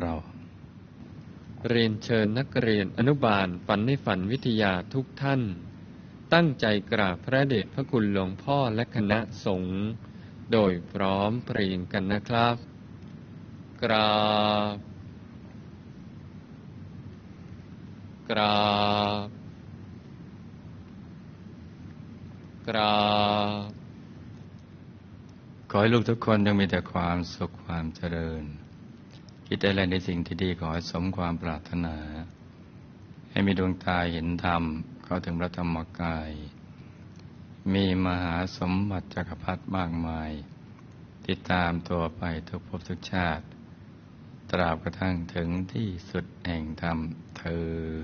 เราเรียนเชิญนักเรียนอนุบาลฝันในฝันวิทยาทุกท่าน ตั้งใจกราบพระเดชพระคุณหลวงพ่อและคณะสงฆ์โดยพร้อมเพรียงกันนะครับ กราบ กราบ กราบขอให้ลูกทุกคนจงมีแต่ความสุขความเจริญคิดอะไรในสิ่งที่ดีขอให้สมความปรารถนาให้มีดวงตาเห็นธรรมเข้าถึงพระธรรมกายมีมหาสมบัติจักรพรรดิมากมายติดตามตัวไปทุกภพทุกชาติตราบกระทั่งถึงที่สุดแห่งธรรมเทอญ